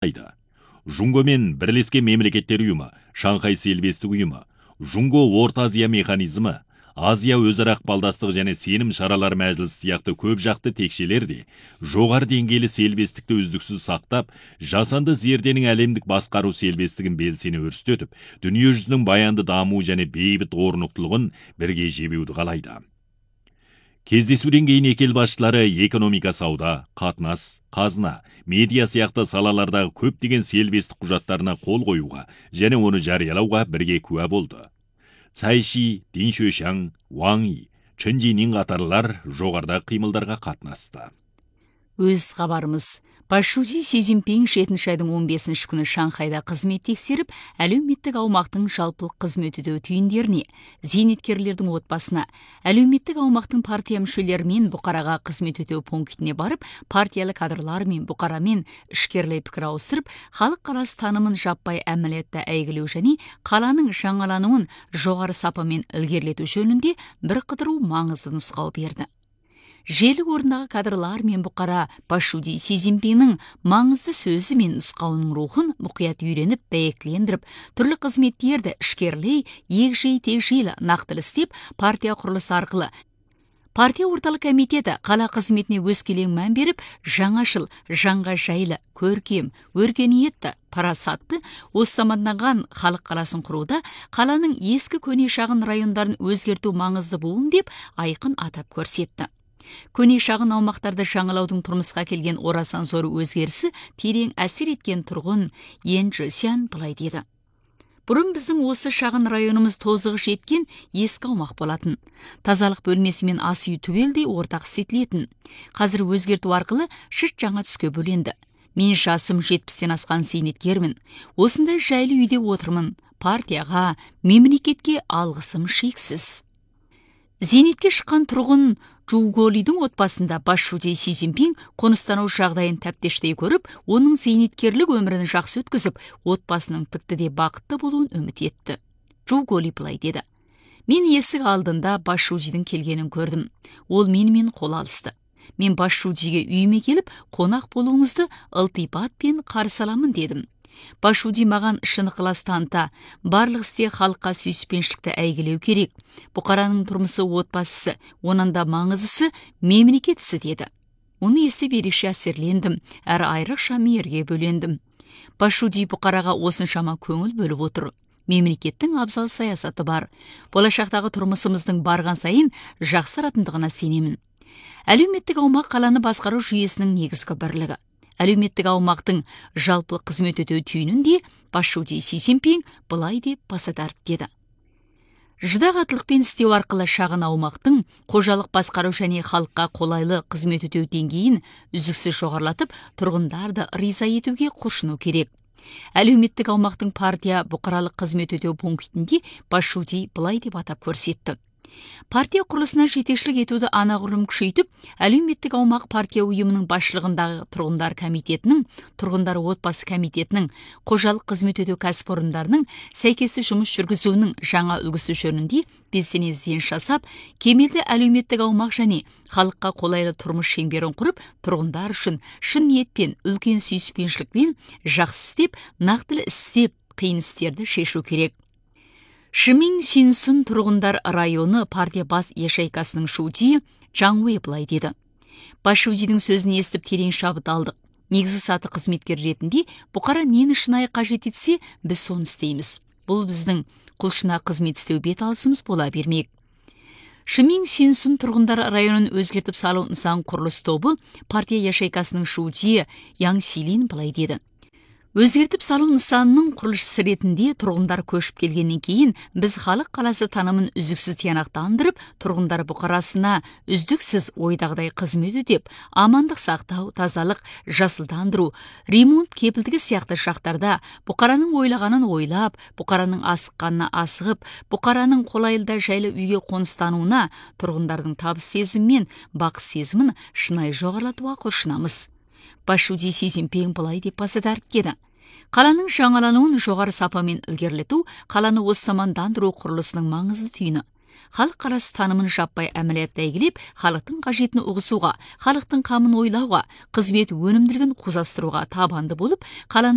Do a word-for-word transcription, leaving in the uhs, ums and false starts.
жасайды. Жунго мен Бірлескен Мемлекеттер ұйымы, Шанхай Селбестік ұйымы, Жунго Орта Азия механизмі, Азия өзара ықпалдастық және сенім шаралар мәжілісі сияқты көп жақты текшелерде жоғары деңгейлі селбестікті үздіксіз сақтап, жасанды зерденің әлемдік басқару селбестігін белсене өрістетіп, дүние жүзінің баянды даму және бейбіт орнықтылығын бірге жебеуді қалайды. Кездесуден кейін екі ел басшылары экономика, сауда, қатынас, қазына, медиа сияқты салалардағы көптеген селбестік құжаттарына қол қоюға және оны жариялауға бірге куә болды. Цайши, Дин Шуйшан, Ван И, Чен Жинин қатарлар жоғарда қимылдарға қатынасты. Өз хабарымыз. Пашузи Си Цзиньпин жетінші айдың он бесінші күні Шанхайда қызмет тексеріп, әлеуметтік аумақтың жалпылық қызмет өтеу түйіндеріне, зейнеткерлердің отбасына, әлеуметтік аумақтың партия мүшелерімен бұқараға қызмет өтеу пунктіне барып, партиялы кадрлармен бұқарамен ішкерлей пікір ауыстырып, халық қаласы танымын жаппай әмілетті әйгілеу және қаланың жаңалануын жоғары сапамен ілгерілету жөнінде бір қыдыру маңызды нұсқау берді. Желі орындағы кадрлар мен бұқара Пашуди Си Цзиньпиннің маңызды сөзі мен нұсқауының рухын мұқият үйреніп, дәйектілендіріп, түрлі қызметтерді ішкерлей, егжей тегжейлі нақтылы істеп, партия құрылысы арқылы партия орталық комитеті қала қызметіне өз келең мән беріп, жаңашыл, жаңға жайлы, көркем, өркениетті, парасатты, осы заманданған халық қаласын құруда қаланың ескі көне шағын райондарын өзгерту маңызды болуын деп айқын атап көрсетті. Көне шағын аумақтарды жаңалаудың тұрмысқа келген орасан зор өзгерісі терең әсер еткен тұрғын Ен Чжисян былай деді. Бұрын біздің осы шағын районымыз тозығы жеткен ескі аумақ болатын. Тазалық бөлмесі мен ас үй түгелдей ортақ істетілетін. Қазір өзгерту арқылы шыт жаңа түске бөленді. Мен жасым жетпістен асқан зейнеткермін. Осындай жайлы үйде отырмын. Партияға, мемлекетке алғысым шексіз. Зейнетке шыққан тұрғын Чжуголидің отбасында Пашуди Си Цзиньпин қоныстану жағдайын тәптештей көріп, оның зейнеткерлік өмірін жақсы өткізіп, отбасының тікті де бақытты болуын үміт етті. Чжуголи былай деді. Мен есік алдында Пашудидің келгенін көрдім. Ол менімен қол алысты. Мен Пашудиге үйіме келіп, қонақ болуыңызды ылтипатпен қарсы аламын дедім. Пашуди маған шын ықылас таныта, барлық істе халыққа сүйіспеншілікті әйгілеу керек. Бұқараның тұрмысы отбасысы, онан да маңыздысы мемлекет ісі деді. Оны естіп ерекше әсерлендім, әрі айрықша мейірге бөлендім. Пашуди бұқараға осыншама көңіл бөліп отыр. Мемлекеттің абзал саясаты бар. Болашақтағы тұрмысымыздың барған сайын жақсаратындығына сенемін. Әлеуметтік аумақ қаланы басқару жүйесінің негізгі бірлігі. Әлеуметтік аумақтың жалпылық қызмет өтеу түйінінде Пашуди Си Цзиньпин былай деп баса дәріптеді. Ждағатлықпен істеу арқылы шағын аумақтың қожалық басқару және халыққа қолайлы қызмет өтеу деңгейін үздіксіз жоғарылатып, тұрғындарды риза етуге құлшыну керек. Әлеуметтік аумақтың партия бұқаралық қызмет өтеу пунктінде Пашуди былай деп атап көрсетті. Партия құрылысына жетекшілік етуді анағұрлым күшейтіп, әлеуметтік аумақ партия ұйымының басшылығындағы тұрғындар комитетінің, тұрғындар отбасы комитетінің, қожалық қызмет өтеу кәсіпорындарының сәйкесі жұмыс жүргізуінің жаңа үлгісі жөнінде белсене ізденіс жасап, кемелді әлеуметтік аумақ және халыққа қолайлы тұрмыс шеңберін құрып, тұрғындар үшін шын ниетпен, үлкен сүйіспеншілікпен жақсы істеп, нақтылы істеп, қиын істерді шешу керек. Шимин Синсун тұрғындар районы партия бас ешайкасының шуди Чаңуэ былай деді. Пашудидің сөзін естіп терең шабыт алдық. Негізі саты қызметкер ретінде бұқара нені шынайы қажет етсе, біз соны істейміз. Бұл біздің құлшына қызмет істеу бет алысымыз бола бермек. Шимин Синсун тұрғындар районын өзгертіп салу нысан құрылыс тобы партия ешайкасының шуди Яң Силин былай деді. Өзгертіп салу нысанының құрылысшысы ретінде тұрғындар көшіп келгеннен кейін біз халық қаласы танымын үздіксіз тиянақтандырып, тұрғындар бұқарасына үздіксіз ойдағыдай қызмет өтеп, амандық сақтау, тазалық, жасылдандыру, ремонт кепілдігі сияқты шақтарда бұқараның ойлағанын ойлап, бұқараның асыққанына асығып, бұқараның қолайлы жайлы үйге қоныстануына тұрғындардың табыс сезімі мен бақыт сезімін шынайы жоғарылатуға құлшынамыз. Пашуди Си Цзиньпин былай деп баса дәріптеді. Қаланың жаңалануын жоғары сапамен ілгерілету қаланы осы замандандыру құрылысының маңызды түйіні. Халық қаласы танымын жаппай әмілиятты әйгілеп, халықтың қажетін ұғысуға, халықтың қамын ойлауға, қызмет өнімділігін қозастыруға табанды болып, қаланы